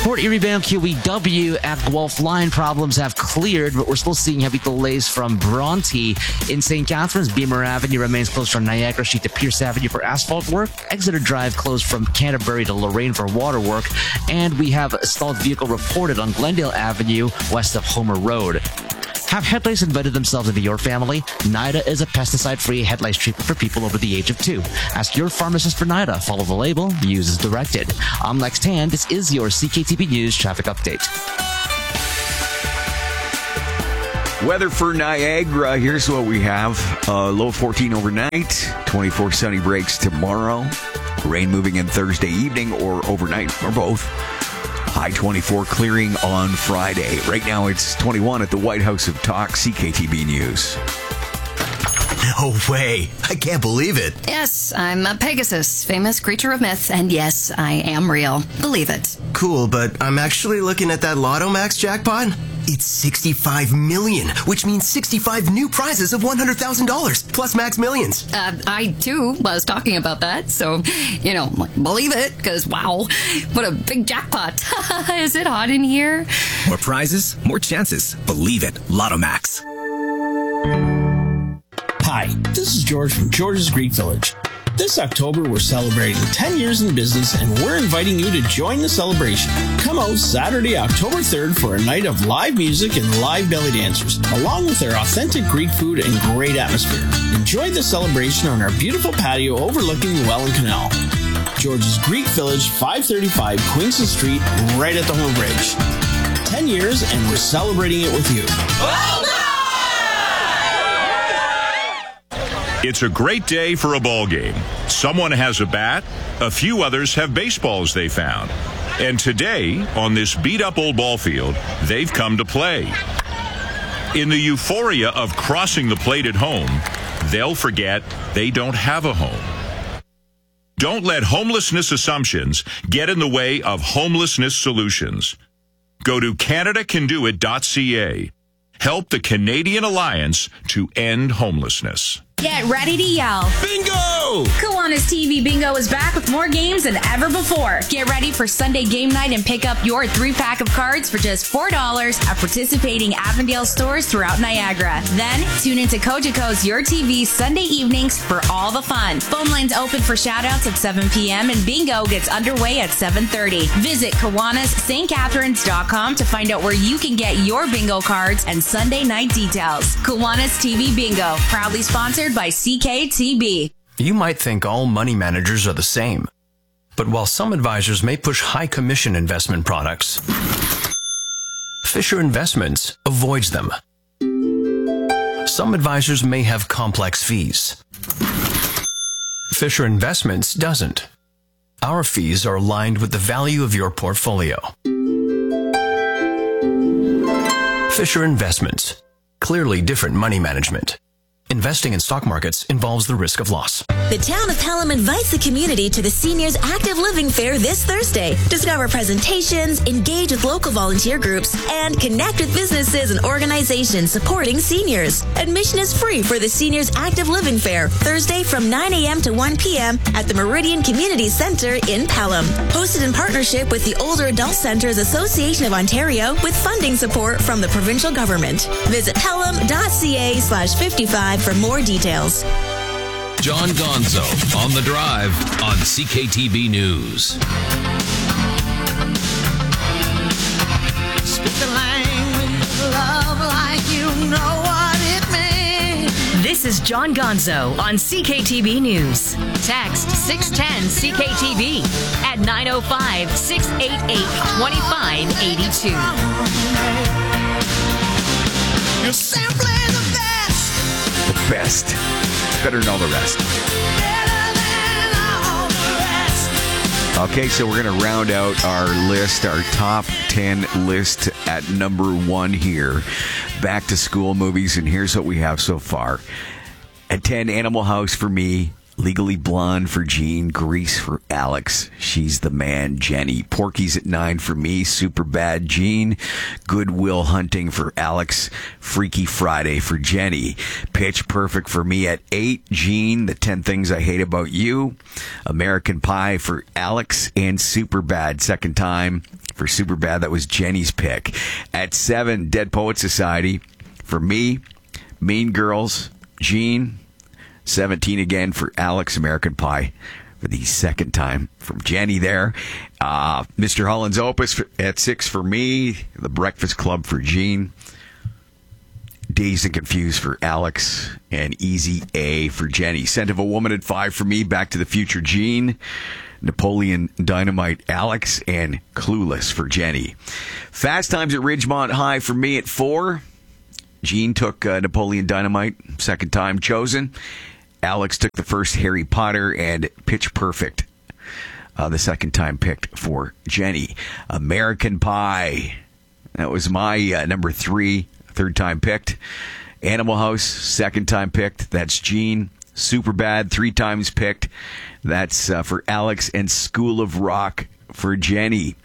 Port Erie bound QEW at Guelph line problems have cleared, but we're still seeing heavy delays from Bronte. In St. Catharines, Beamer Avenue remains closed from Niagara Street to Pierce Avenue for asphalt work. Exeter Drive closed from Canterbury to Lorraine for water work. And we have a stalled vehicle reported on Glendale Avenue west of Homer Road. Have headlights embedded themselves into your family? NIDA is a pesticide-free headlights treatment for people over the age of 2. Ask your pharmacist for NIDA. Follow the label. Use as directed. I'm Lex Tan. This is your CKTB News traffic update. Weather for Niagara. Here's what we have. Low 14 overnight. 24 sunny breaks tomorrow. Rain moving in Thursday evening or overnight or both. High 24 clearing on Friday. Right now it's 21 at the White House of Talk. CKTB News. No way. I can't believe it. Yes, I'm a Pegasus, famous creature of myth, and yes, I am real. Believe it. Cool, but I'm actually looking at that Lotto Max jackpot. It's 65 million, which means 65 new prizes of $100,000 plus Max Millions. I too was talking about that, so, believe it, because wow, what a big jackpot. Is it hot in here? More prizes, more chances. Believe it. Lotto Max. Hi, this is George from George's Greek Village. This October, we're celebrating 10 years in business, and we're inviting you to join the celebration. Come out Saturday, October 3rd for a night of live music and live belly dancers, along with our authentic Greek food and great atmosphere. Enjoy the celebration on our beautiful patio overlooking the Welland Canal. George's Greek Village, 535 Queenston Street, right at the Home Bridge. 10 years, and we're celebrating it with you. It's a great day for a ball game. Someone has a bat, a few others have baseballs they found. And today, on this beat-up old ball field, they've come to play. In the euphoria of crossing the plate at home, they'll forget they don't have a home. Don't let homelessness assumptions get in the way of homelessness solutions. Go to CanadaCanDoIt.ca. Help the Canadian Alliance to end homelessness. Get ready to yell. Bingo! Kiwanis TV Bingo is back with more games than ever before. Get ready for Sunday game night and pick up your 3-pack of cards for just $4 at participating Avondale stores throughout Niagara. Then, tune into Cogeco's Your TV Sunday evenings for all the fun. Phone lines open for shoutouts at 7 p.m. and Bingo gets underway at 7:30. Visit KiwanisSt.Catharines.com to find out where you can get your bingo cards and Sunday night details. Kiwanis TV Bingo, proudly sponsored by CKTB. You might think all money managers are the same. But while some advisors may push high commission investment products, Fisher Investments avoids them. Some advisors may have complex fees. Fisher Investments doesn't. Our fees are aligned with the value of your portfolio. Fisher Investments. Clearly different money management. Investing in stock markets involves the risk of loss. The town of Pelham invites the community to the Seniors Active Living Fair this Thursday. Discover presentations, engage with local volunteer groups, and connect with businesses and organizations supporting seniors. Admission is free for the Seniors Active Living Fair, Thursday from 9 a.m. to 1 p.m. at the Meridian Community Center in Pelham. Hosted in partnership with the Older Adult Centers Association of Ontario with funding support from the provincial government. Visit pelham.ca/55 for more details. John Gonzo on The Drive on CKTB News. Speak the language of love like you know what it means. This is John Gonzo on CKTB News. Text 610-CKTB at 905-688-2582. You're simply the best. The best. Better than all the rest. Okay, so we're going to round out our list, our top 10 list at number 1 here. Back to school movies, and here's what we have so far. At 10, Animal House for me. Legally Blonde for Gene. Grease for Alex. She's the man, Jenny. Porky's at 9 for me. Superbad, Gene. Good Will Hunting for Alex. Freaky Friday for Jenny. Pitch Perfect for me at 8. Gene. The 10 Things I Hate About You. American Pie for Alex. And Superbad, second time. For Superbad, that was Jenny's pick. At 7, Dead Poet Society. For me, Mean Girls, Gene. 17 again for Alex, American Pie. For the second time from Jenny there. Mr. Holland's Opus at 6 for me. The Breakfast Club for Gene. Dazed and Confused for Alex. And Easy A for Jenny. Scent of a Woman at 5 for me. Back to the Future, Gene. Napoleon Dynamite, Alex. And Clueless for Jenny. Fast Times at Ridgemont High for me at 4. Gene took Napoleon Dynamite, second time chosen. Alex took the first Harry Potter, and Pitch Perfect, the second time picked for Jenny. American Pie, that was my number 3, third time picked. Animal House, second time picked. That's Gene. Superbad, 3 times picked. That's for Alex. And School of Rock for Jenny.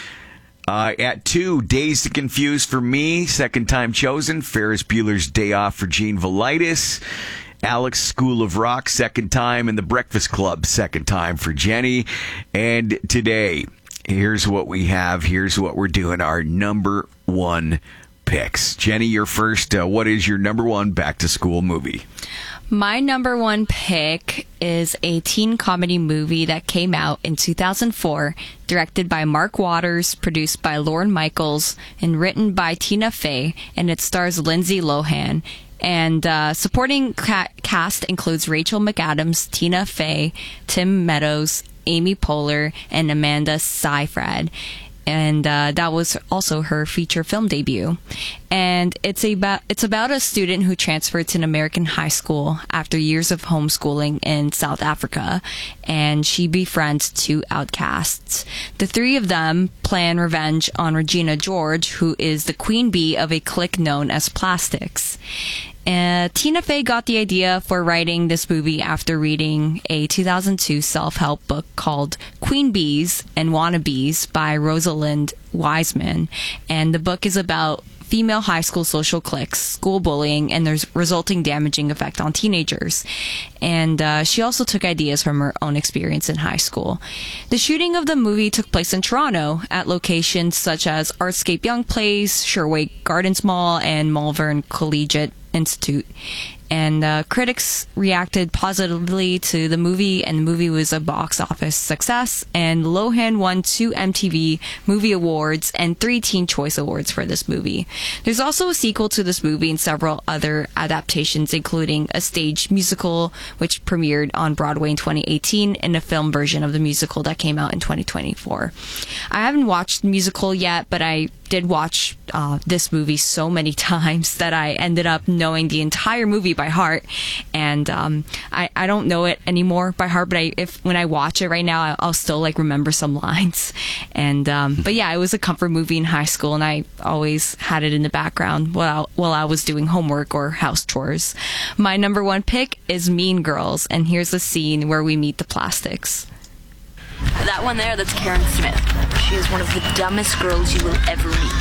At 2, Dazed and Confused for me, second time chosen. Ferris Bueller's Day Off for Gene Velitis. Alex, School of Rock, second time. And The Breakfast Club, second time for Jenny. And today, here's what we have. Here's what we're doing. Our number 1 picks. Jenny, you're first. What is your number 1 back-to-school movie? My number 1 pick is a teen comedy movie that came out in 2004, directed by Mark Waters, produced by Lorne Michaels, and written by Tina Fey, and it stars Lindsay Lohan. And supporting cast includes Rachel McAdams, Tina Fey, Tim Meadows, Amy Poehler, and Amanda Seyfried. And that was also her feature film debut. And it's about a student who transferred to an American high school after years of homeschooling in South Africa, and she befriends 2 outcasts. The 3 of them plan revenge on Regina George, who is the queen bee of a clique known as Plastics. Tina Fey got the idea for writing this movie after reading a 2002 self-help book called Queen Bees and Wannabes by Rosalind Wiseman. And the book is about female high school social cliques, school bullying, and their resulting damaging effect on teenagers. And she also took ideas from her own experience in high school. The shooting of the movie took place in Toronto at locations such as Artscape Young Place, Sherway Gardens Mall, and Malvern Collegiate Institute. And critics reacted positively to the movie, and the movie was a box office success. And Lohan won 2 MTV Movie Awards and 3 Teen Choice Awards for this movie. There's also a sequel to this movie and several other adaptations, including a stage musical, which premiered on Broadway in 2018, and a film version of the musical that came out in 2024. I haven't watched the musical yet, but I did watch this movie so many times that I ended up knowing the entire movie by heart. And I don't know it anymore by heart, but when I watch it right now, I'll still remember some lines. And but yeah, it was a comfort movie in high school, and I always had it in the background while I was doing homework or house chores. My number 1 pick is Mean Girls, and here's a scene where we meet the Plastics. That one there, that's Karen Smith. She is one of the dumbest girls you will ever meet.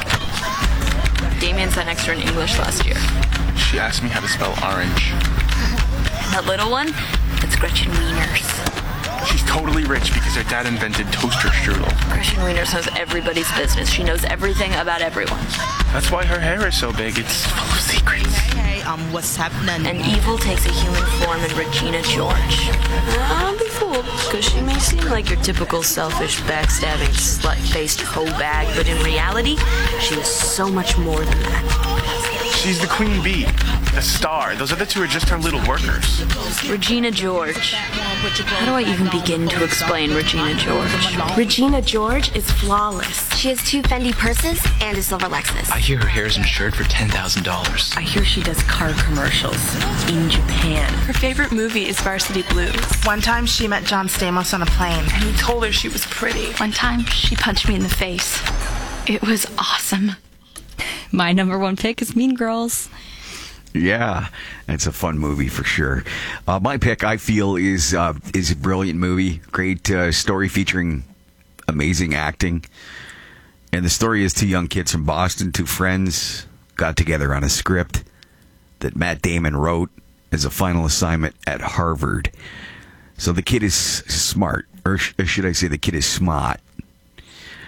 Damien sat next to her in English last year. She asked me how to spell orange. That little one, that's Gretchen Wieners. She's totally rich because her dad invented toaster strudel. Gretchen Wieners knows everybody's business. She knows everything about everyone. That's why her hair is so big. It's full of secrets. Hey, what's happening? And evil takes a human form in Regina George. I'll be fooled, because she may seem like your typical selfish, backstabbing, slut-faced hoe bag, but in reality, she is so much more than that. She's the queen bee, a star. Those other 2 are just her little workers. Regina George. How do I even begin to explain Regina George? Regina George is flawless. She has 2 Fendi purses and a silver Lexus. I hear her hair is insured for $10,000. I hear she does car commercials in Japan. Her favorite movie is Varsity Blues. One time she met John Stamos on a plane, and he told her she was pretty. One time she punched me in the face. It was awesome. My number 1 pick is Mean Girls. Yeah, it's a fun movie for sure. My pick, I feel, is a brilliant movie. Great story featuring amazing acting. And the story is 2 young kids from Boston, 2 friends, got together on a script that Matt Damon wrote as a final assignment at Harvard. So the kid is smart, or should I say the kid is smart.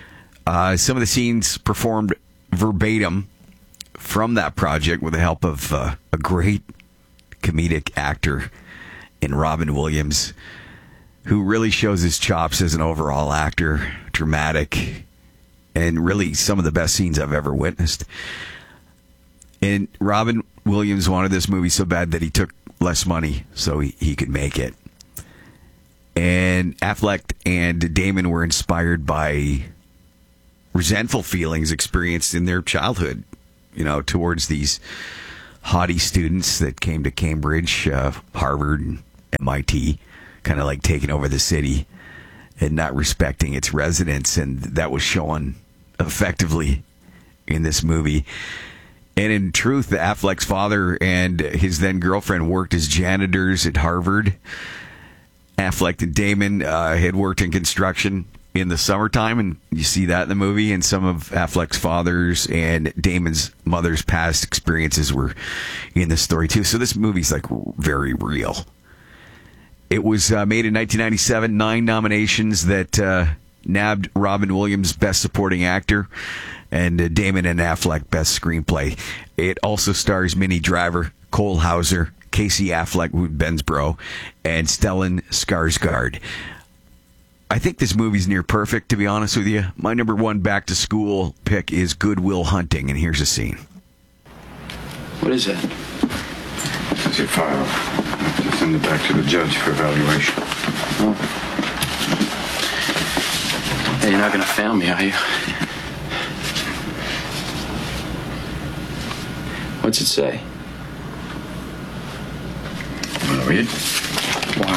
Some of the scenes performed verbatim from that project with the help of a great comedic actor in Robin Williams, who really shows his chops as an overall actor, dramatic, and really some of the best scenes I've ever witnessed. And Robin Williams wanted this movie so bad that he took less money so he could make it. And Affleck and Damon were inspired by resentful feelings experienced in their childhood, towards these haughty students that came to Cambridge, Harvard, and MIT, kind of like taking over the city and not respecting its residents. And that was shown effectively in this movie. And in truth, Affleck's father and his then girlfriend worked as janitors at Harvard. Affleck and Damon had worked in construction in the summertime, and you see that in the movie. And some of Affleck's father's and Damon's mother's past experiences were in the story too. So this movie's like very real. It was made in 1997, 9 nominations that nabbed Robin Williams Best Supporting Actor and Damon and Affleck Best Screenplay. It also stars Minnie Driver, Cole Hauser, Casey Affleck, Ben's bro, and Stellan Skarsgård. I think this movie's near perfect, to be honest with you. My number 1 back-to-school pick is Good Will Hunting, and here's a scene. What is that? It's your file. I have to send it back to the judge for evaluation. Oh. Hey, you're not going to fail me, are you? What's it say? You want to read? Why?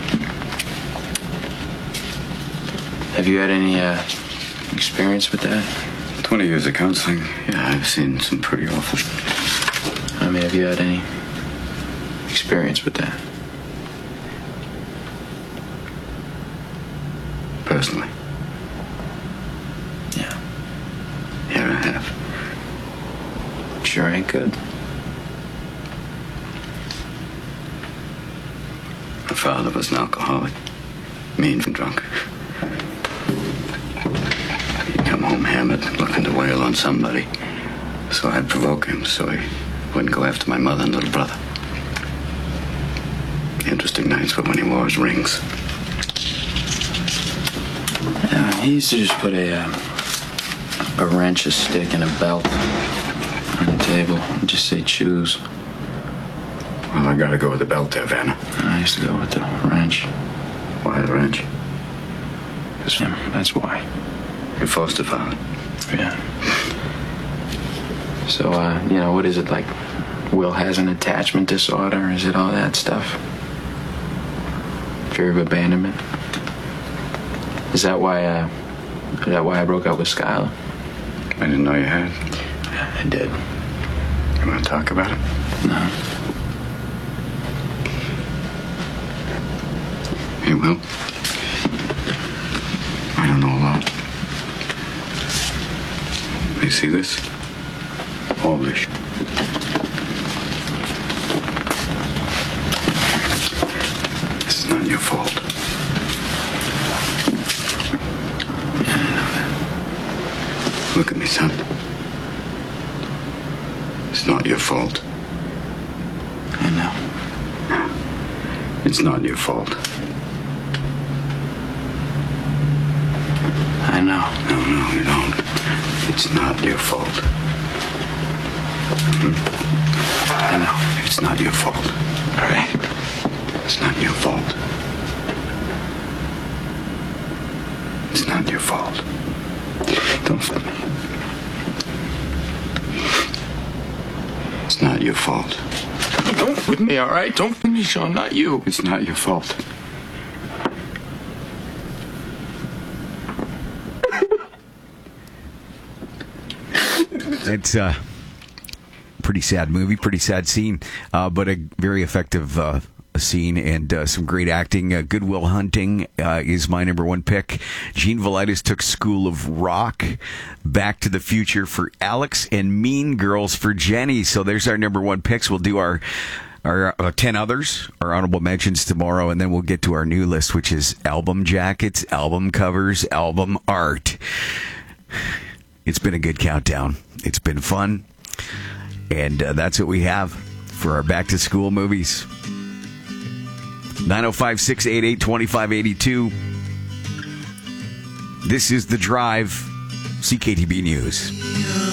Have you had any experience with that? 20 years of counseling. Yeah, I've seen some pretty awful. I mean, have you had any experience with that? Personally? Yeah. Yeah, I have. Sure ain't good. My father was an alcoholic. Mean and drunk. He'd come home hammered, looking to wail on somebody. So I'd provoke him so he wouldn't go after my mother and little brother. The interesting nights were when he wore his rings. Yeah, he used to just put a wrench, a stick, and a belt on the table and just say choose. Well, I gotta go with the belt there, Vanna. I used to go with the wrench. Why the wrench? Yeah, that's why. Your foster father? Yeah. So, what is it like? Will has an attachment disorder? Is it all that stuff? Fear of abandonment? Is that why I broke up with Skylar? I didn't know you had. Yeah, I did. You want to talk about it? No. Hey, Will. I don't know a lot. You see this? All this. This is not your fault. Look at me, son. It's not your fault. I know. It's not your fault. I know. No, you don't. It's not your fault. I know. It's not your fault. All right. It's not your fault. It's not your fault. Don't flip me. It's not your fault. Don't flip me, all right? Don't flip me, Sean. Not you. It's not your fault. It's a pretty sad movie, pretty sad scene, but a very effective scene and some great acting. Good Will Hunting is my number 1 pick. Gene Velitis took School of Rock, Back to the Future for Alex, and Mean Girls for Jenny. So there's our number 1 picks. We'll do our 10 others, our honorable mentions tomorrow, and then we'll get to our new list, which is album jackets, album covers, album art. It's been a good countdown. It's been fun. And that's what we have for our back-to-school movies. 905-688-2582. This is The Drive, CKTB News.